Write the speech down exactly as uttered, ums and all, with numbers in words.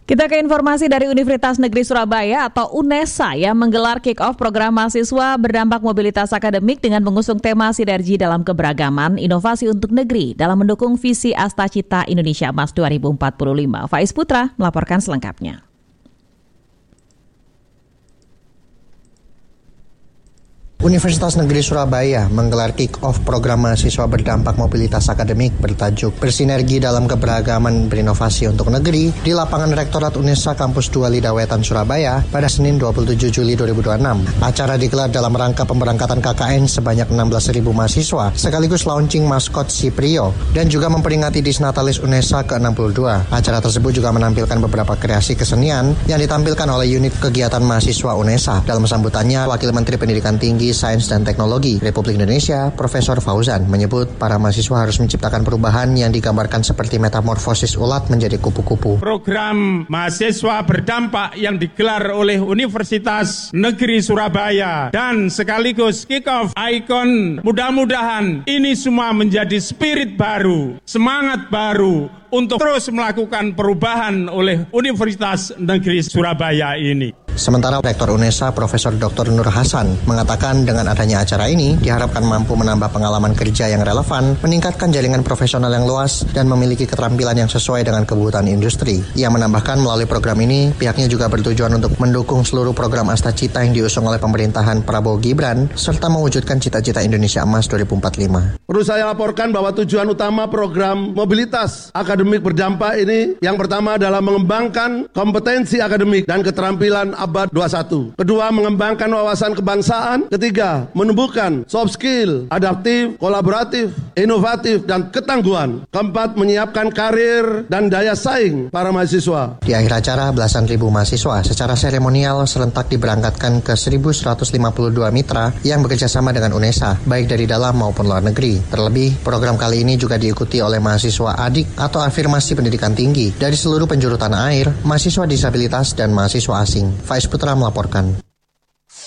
Kita ke informasi dari Universitas Negeri Surabaya atau UNESA yang menggelar kick-off program mahasiswa berdampak mobilitas akademik dengan mengusung tema sinergi dalam keberagaman, inovasi untuk negeri dalam mendukung visi Astacita Indonesia Emas dua ribu empat puluh lima. Faiz Putra melaporkan selengkapnya. Universitas Negeri Surabaya menggelar kick-off program mahasiswa berdampak mobilitas akademik bertajuk Bersinergi dalam Keberagaman Berinovasi untuk Negeri di lapangan Rektorat UNESA Kampus dua Lidawetan, Surabaya pada Senin dua puluh tujuh Juli dua ribu dua puluh enam. Acara digelar dalam rangka pemberangkatan K K N sebanyak enam belas ribu mahasiswa sekaligus launching maskot Ciprio dan juga memperingati Disnatalis UNESA ke enam puluh dua. Acara tersebut juga menampilkan beberapa kreasi kesenian yang ditampilkan oleh unit kegiatan mahasiswa UNESA. Dalam sambutannya, Wakil Menteri Pendidikan Tinggi, Sains dan Teknologi Republik Indonesia, Profesor Fauzan, menyebut para mahasiswa harus menciptakan perubahan yang digambarkan seperti metamorfosis ulat menjadi kupu-kupu. Program mahasiswa berdampak yang digelar oleh Universitas Negeri Surabaya dan sekaligus kick-off ikon, mudah-mudahan ini semua menjadi spirit baru, semangat baru untuk terus melakukan perubahan oleh Universitas Negeri Surabaya ini. Sementara Rektor UNESA Profesor Doktor Nur Hasan mengatakan dengan adanya acara ini diharapkan mampu menambah pengalaman kerja yang relevan, meningkatkan jaringan profesional yang luas, dan memiliki keterampilan yang sesuai dengan kebutuhan industri. Ia menambahkan melalui program ini pihaknya juga bertujuan untuk mendukung seluruh program Astacita yang diusung oleh pemerintahan Prabowo Gibran serta mewujudkan cita-cita Indonesia Emas dua ribu empat puluh lima. Perlu saya laporkan bahwa tujuan utama program mobilitas akademik berdampak ini yang pertama adalah mengembangkan kompetensi akademik dan keterampilan abad dua puluh satu. Kedua, mengembangkan wawasan kebangsaan. Ketiga, menumbuhkan soft skill, adaptif, kolaboratif, inovatif, dan ketangguhan. Keempat, menyiapkan karir dan daya saing para mahasiswa. Di akhir acara, belasan ribu mahasiswa secara seremonial serentak diberangkatkan ke seribu seratus lima puluh dua mitra yang bekerjasama dengan UNESA, baik dari dalam maupun luar negeri. Terlebih, program kali ini juga diikuti oleh mahasiswa adik atau afirmasi pendidikan tinggi dari seluruh penjuru tanah air, mahasiswa disabilitas, dan mahasiswa asing. Faiz Putra melaporkan.